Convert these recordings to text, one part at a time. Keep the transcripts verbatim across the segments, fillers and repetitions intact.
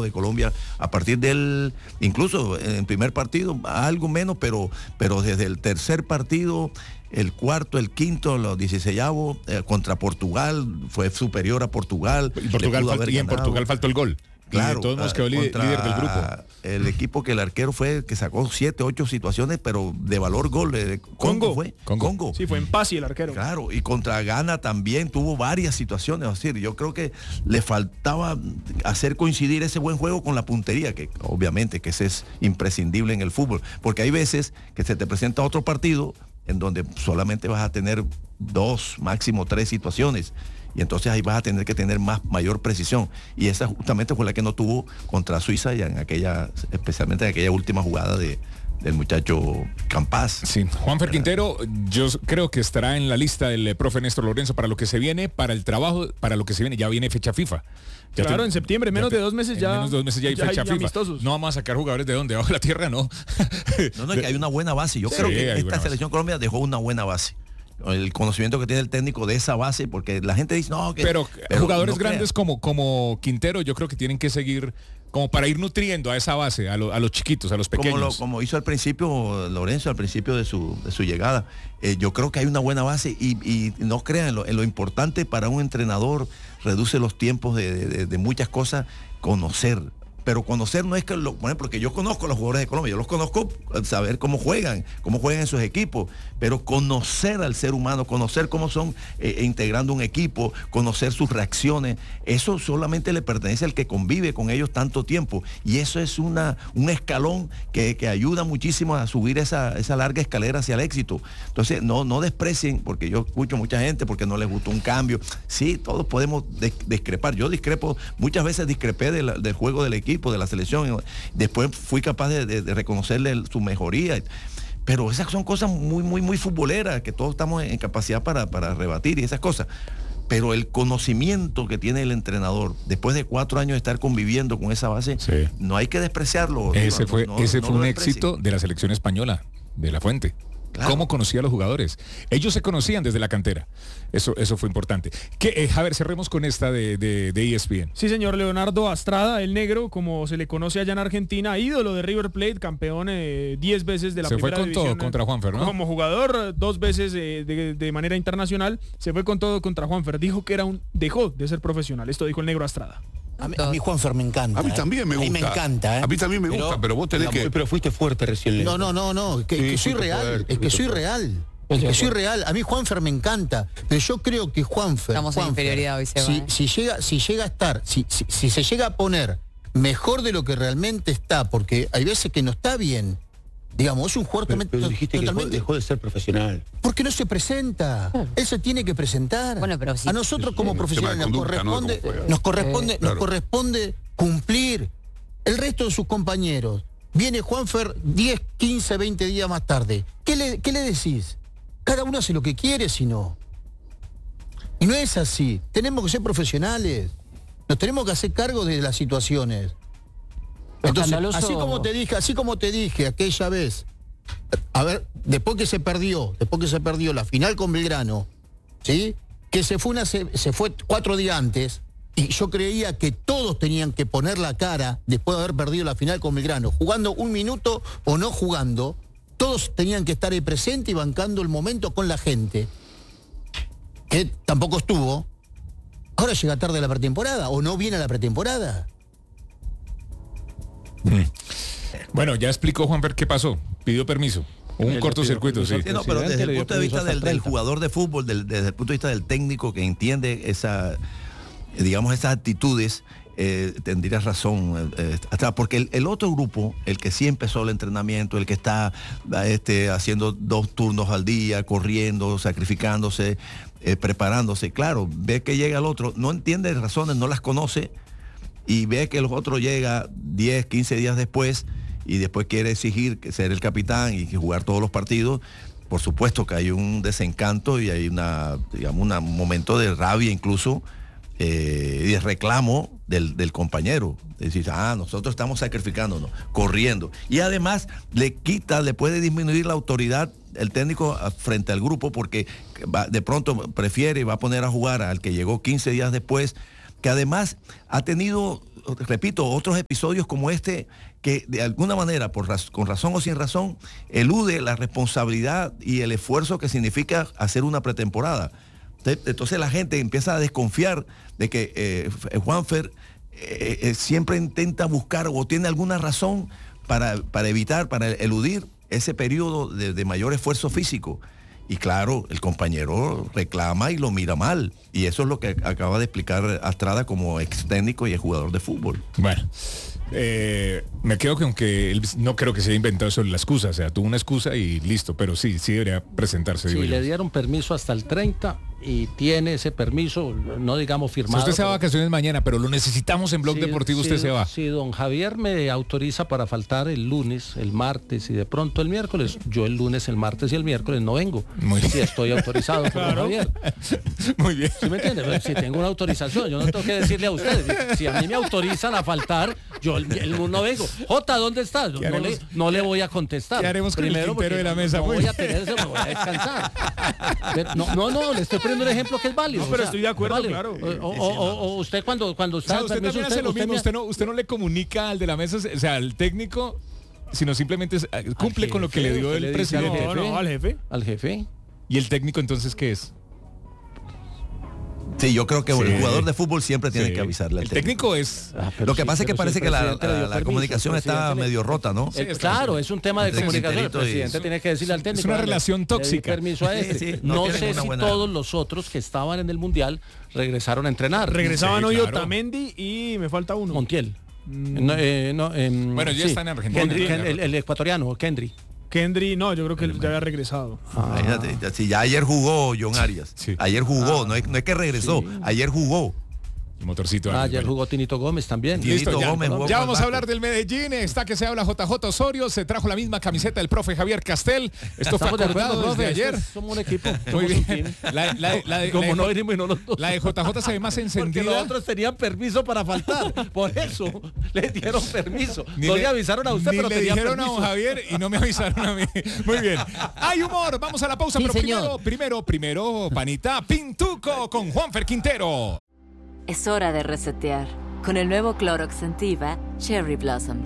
de Colombia a partir del, incluso en el primer partido, algo menos, pero, pero desde el tercer partido, el cuarto, el quinto, los dieciseisavos, eh, contra Portugal, fue superior a Portugal. Y, Portugal falt- y en Portugal faltó el gol. Claro, y de todos modos quedó líder, líder del grupo. El equipo que el arquero fue, que sacó siete, ocho situaciones, pero de valor gol. De Congo, Congo fue. Congo. Congo. Sí, fue en Pasi el arquero. Claro, y contra Ghana también tuvo varias situaciones. Es decir, yo creo que le faltaba hacer coincidir ese buen juego con la puntería, que obviamente que ese es imprescindible en el fútbol. Porque hay veces que se te presenta otro partido en donde solamente vas a tener dos, máximo tres situaciones. Y entonces ahí vas a tener que tener más, mayor precisión. Y esa justamente fue la que no tuvo contra Suiza, y en aquella, especialmente en aquella última jugada de, del muchacho Campas. Sí, Juanfer Quintero, yo creo que estará en la lista del eh, profe Néstor Lorenzo para lo que se viene, para el trabajo, para lo que se viene. Ya viene fecha FIFA. Ya Claro, te, en septiembre, menos te, de dos meses ya. En menos de dos meses ya hay ya fecha hay FIFA. amistosos. No vamos a sacar jugadores de donde, debajo de la tierra, no. No, no, que hay una buena base. Yo Sí, creo que hay esta selección Colombia dejó una buena base. El conocimiento que tiene el técnico de esa base, porque la gente dice, no, que... Pero, pero jugadores no grandes crean. como, como Quintero, yo creo que tienen que seguir como para ir nutriendo a esa base, a, lo, a los chiquitos, a los pequeños. Como, lo, como hizo al principio Lorenzo, al principio de su, de su llegada. Eh, yo creo que hay una buena base y, y no crean, en lo, en lo importante para un entrenador, reduce los tiempos de, de, de muchas cosas, conocer. Pero conocer no es que, lo, por ejemplo, porque yo conozco a los jugadores de Colombia, yo los conozco, saber cómo juegan, cómo juegan en sus equipos, pero conocer al ser humano, conocer cómo son eh, integrando un equipo, conocer sus reacciones, eso solamente le pertenece al que convive con ellos tanto tiempo. Y eso es una, un escalón que, que ayuda muchísimo a subir esa, esa larga escalera hacia el éxito. Entonces, no, no desprecien, porque yo escucho mucha gente porque no les gustó un cambio. Sí, todos podemos de, discrepar. Yo discrepo, muchas veces discrepé de la, del juego del equipo, de la selección, después fui capaz de, de, de reconocerle su mejoría, pero esas son cosas muy, muy, muy futboleras, que todos estamos en capacidad para, para rebatir y esas cosas. Pero el conocimiento que tiene el entrenador, después de cuatro años de estar conviviendo con esa base, sí, no hay que despreciarlo. Ese no, fue, no, ese no fue un éxito de la selección española, de La Fuente. Claro. ¿Cómo conocía a los jugadores? Ellos se conocían desde la cantera. Eso, eso fue importante. Que, eh, a ver, cerremos con esta de, de, de E S P N. Sí, señor. Leonardo Astrada, el negro, como se le conoce allá en Argentina, ídolo de River Plate, campeón eh, diez veces de la se primera división. Se fue con división, todo contra Juanfer, ¿no? Como jugador, dos veces eh, de, de manera internacional, se fue con todo contra Juanfer. Dijo que era un, dejó de ser profesional. Esto dijo el negro Astrada. A mí, a mí Juanfer me encanta. A mí también me gusta. A mí me encanta. ¿eh? A mí también me gusta, pero, pero vos tenés que... Pero fuiste fuerte recién. No, no, no, no. Que, sí, que soy real. Fuerte, es que soy fuerte. real. Es que soy real. A mí Juanfer me encanta. Pero yo creo que Juanfer... Estamos Juanfer, en inferioridad hoy, Seba, si, ¿eh? si, llega, si llega a estar, si, si, si se llega a poner mejor de lo que realmente está, porque hay veces que no está bien. Digamos, es un jugador Pero, pero to- dijiste totalmente... que dejó, dejó de ser profesional. Porque no se presenta. Él se tiene que presentar. Bueno, pero sí. A nosotros como Sí, profesionales tema de nos conducta, ¿no? corresponde, Como juega. nos corresponde, Eh, nos claro. corresponde cumplir. El resto de sus compañeros. Viene Juanfer diez, quince, veinte días más tarde. ¿Qué le, qué le decís? Cada uno hace lo que quiere, si no. Y no es así. Tenemos que ser profesionales. Nos tenemos que hacer cargo de las situaciones. Entonces, Escandaloso. así como te dije, así como te dije aquella vez, a ver, después que se perdió, después que se perdió la final con Belgrano, ¿sí? Que se fue una se, se fue cuatro días antes, y yo creía que todos tenían que poner la cara después de haber perdido la final con Belgrano, jugando un minuto o no jugando, todos tenían que estar ahí presente y bancando el momento con la gente, que tampoco estuvo. Ahora llega tarde la pretemporada, o no viene a la pretemporada. Bueno, ya explicó Juanfer qué pasó. Pidió permiso. Un Le cortocircuito, sí. pidió Sí, no, pero desde el le dio punto de vista permiso hasta del, del treinta. jugador de fútbol, del- desde el punto de vista del técnico que entiende esa, eh, digamos, esas actitudes, eh, tendrías razón. eh, hasta porque el, el otro grupo, el que sí empezó el entrenamiento, el que está este, haciendo dos turnos al día, corriendo, sacrificándose, eh, preparándose, claro, ve que llega el otro, no entiende razones, no las conoce, y ve que el otro llega diez, quince días después y después quiere exigir que ser el capitán y que jugar todos los partidos. Por supuesto que hay un desencanto y hay una, digamos, una- un momento de rabia incluso, eh, y de reclamo del, del compañero. Es decir, ah, nosotros estamos sacrificándonos, corriendo. Y además le quita, le puede disminuir la autoridad el técnico a- frente al grupo, porque va- de pronto prefiere y va a poner a jugar al que llegó quince días después, que además ha tenido, repito, otros episodios como este que de alguna manera, por raz- con razón o sin razón, elude la responsabilidad y el esfuerzo que significa hacer una pretemporada. Entonces la gente empieza a desconfiar de que eh, Juanfer eh, eh, siempre intenta buscar o tiene alguna razón para, para evitar, para eludir ese periodo de, de mayor esfuerzo físico. Y claro, el compañero reclama y lo mira mal. Y eso es lo que acaba de explicar Astrada como ex técnico y ex jugador de fútbol. Bueno, eh, me quedo con que él no creo que se haya inventado solo la excusa. O sea, tuvo una excusa y listo. Pero sí, sí debería presentarse. Sí, digo le yo. dieron permiso hasta el treinta y tiene ese permiso, no digamos firmado. Si usted se va a pero- vacaciones mañana, pero lo necesitamos en Blog Sí, Deportivo, sí, usted se va. Si don Javier me autoriza para faltar el lunes, el martes y de pronto el miércoles, yo el lunes, el martes y el miércoles no vengo. Muy bien. Si estoy autorizado por don Javier. Muy bien. ¿Sí me entiende? Pero si tengo una autorización, yo no tengo que decirle a ustedes. Si a mí me autorizan a faltar, yo el, el lunes no vengo. Jota, ¿dónde estás? No, haremos- le, no le voy a contestar. ¿Qué haremos con el Primero, tintero porque de la no- mesa? No Muy voy a bien. tener eso, me voy a descansar. Pero no, no, no, le estoy poniendo un ejemplo que es válido. No, pero o sea, estoy de acuerdo, válido. claro. O, o- o- o usted cuando, cuando O está sea, usted permiso, también hace lo mismo, me- usted no, usted no le comunica al de la mesa, o sea, al técnico, sino simplemente es- cumple Al con lo que jefe, le dio usted el le dice al presidente. No, no, al jefe. al jefe. ¿Y el técnico entonces qué es? Sí, yo creo que Sí. el jugador de fútbol siempre tiene Sí. que avisarle al El técnico. técnico es... Ah, pero Lo que sí, pasa es que pero si parece el que la, presidente le dio la- la permiso, comunicación el está presidente le- medio rota, ¿no? Eh, está claro, es un tema de Entre comunicación. El Quinterito y- presidente tiene que decirle al técnico. Es una "Vale, relación le di tóxica". permiso a Sí, este. sí, no no tienen sé una si buena- todos los otros que estaban en el Mundial regresaron a entrenar. Regresaban Sí, hoy claro. Otamendi y me falta uno. Montiel. No, eh, no, em, Bueno, ya sí. está en Argentina. Kendry, Claro. Ken- el, el ecuatoriano, Kendry. Kendry, no, yo creo que él ya había regresado. Imagínate, ya- si ya ayer jugó John Arias. Sí. Ayer jugó, no, es, no es que regresó, ayer jugó. El motorcito. Ah, Arias, ayer bueno. jugó Tinito Gómez también. Tinito Listo, ya, Gómez jugó ya con vamos el a hablar del Medellín. Está que se habla J J Osorio. Se trajo la misma camiseta del profe Javier Castel. Esto fue Estamos de acuerdo, acordado profe, desde es que ayer. Somos un equipo. Muy somos un bien. team. La, la- la de, Como la de- no vinimos y no los dos. la de J J se ve más Porque encendida. los otros tenían permiso para faltar. Por eso le dieron permiso. Ni no le, avisaron a usted, ni pero le tenían dijeron a permiso. don Javier y no me avisaron a mí. Muy bien. Hay humor. Vamos a la pausa, Sí, pero señor. primero, primero, primero, panita, Pintuco con Juanfer Quintero. Es hora de resetear con el nuevo Clorox Sentiva Cherry Blossom.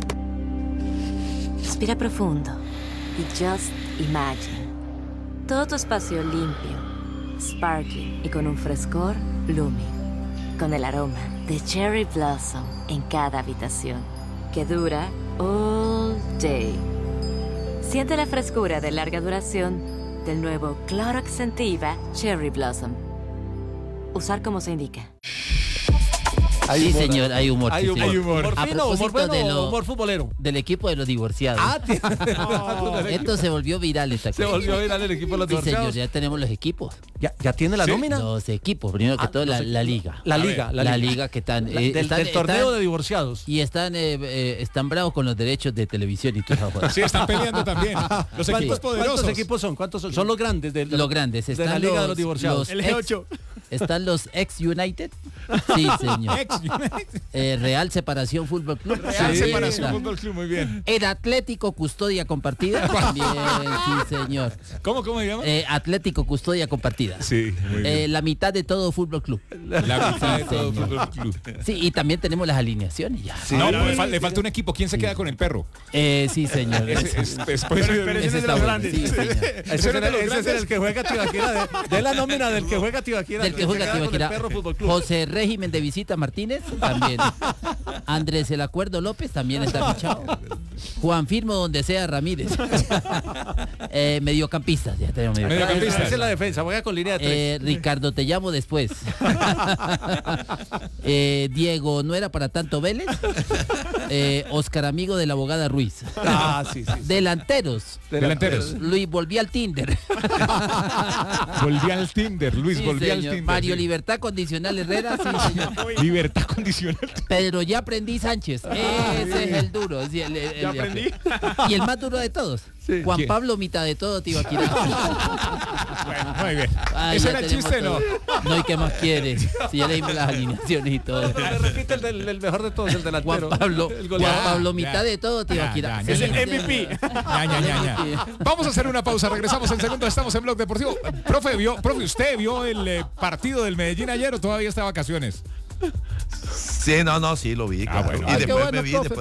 Respira profundo y just imagine. Todo tu espacio limpio, sparkling y con un frescor blooming. Con el aroma de Cherry Blossom en cada habitación, que dura all day. Siente la frescura de larga duración del nuevo Clorox Sentiva Cherry Blossom. Usar como se indica. Hay Sí, humor, señor, hay humor. Hay sí, humor. Hay señor. humor. ¿Humor A fino, humor propósito bueno de o lo- humor futbolero? Del equipo de los divorciados. Ah, tiene- Esto se volvió viral esta se cosa. volvió a viral el equipo de los Sí, señor, divorciados. ya tenemos los equipos. ¿Ya, ya tiene la Sí. nómina? Los equipos, primero que Ah, todo la, los la equipos. liga. La A liga, ver, la, La liga. liga que están, La- eh, del, están- del torneo están- de divorciados. Y están, eh, eh, están bravos con los derechos de televisión y todo eso. Sí, están peleando también. Los equipos ¿Cuántos, poderosos. ¿Cuántos equipos son? ¿Cuántos son? Son los grandes de, de- Los grandes. de Están la liga los, de los divorciados. los El ex- G ocho. Están los ex United. Sí, señor. Ex United. Eh, Real Separación Fútbol Club. Real Sí, Separación está. Fútbol Club, muy bien. El Atlético Custodia Compartida. También, sí, señor. ¿Cómo, cómo se llama? Eh, Atlético Custodia Compartida. Sí, muy Eh, bien. la mitad de todo Fútbol Club. La mitad de sí, todo señor. Fútbol Club. Sí, y también tenemos las alineaciones ya. No, pero le, fal- le falta un equipo. ¿Quién se queda con el perro? Eh, sí, señor. Ese es, es- Pero- pero ese Ese es de está los bueno, grandes. sí, señor. Ese, ¿Ese es no es de el, los ese es grandes? el que juega Tibaquira. De, de la nómina del que juega Tibaquira. Del que juega se queda con el Tibaquirá. Perro Fútbol Club. José Régimen de Visita Martínez, también. Andrés El Acuerdo López, también está fichado. Juan Firmo donde sea Ramírez. eh, mediocampistas, ya tenemos mediocampistas. Mediocampistas. Esa es la defensa. Juega con línea de tres. Eh, Ricardo, te llamo después. Eh, Diego, ¿no era para tanto Vélez? Eh, Oscar, amigo de la abogada Ruiz. Ah, sí, sí. Delanteros. Delanteros. Luis, volví al Tinder. Volví al Tinder, Luis, Sí, volví al señor. Tinder. Mario sí. Libertad Condicional Herrera, sí, señor. Libertad condicional. Pedro, ya aprendí Sánchez. Ese es el duro. sí, el- el- Ya el- aprendí. Y el más duro de todos. Juan ¿Quién? Pablo, mitad de todo, Tibaquirá. Bueno, muy bien. Ay, ¿Ese ya era el tenemos chiste, no? todo. No, ¿y qué más quiere? Si ya leímos las alineaciones y todo. Me repite el, del, el mejor de todos, el Juan delantero. Pablo, El Juan goleador. Pablo, Ya, mitad de todo, Tibaquirá. ya, ya, Es el Sí, M V P. señor. Ya, ya, ya, ya. Vamos a hacer una pausa, regresamos en segundo, estamos en Blog Deportivo. Profe, vio, profe, ¿usted vio el eh, partido del Medellín ayer o todavía está de vacaciones? Sí, no, no, sí, lo vi. Ah, Claro. bueno. Y Ay, qué después bueno, me vi, profe. después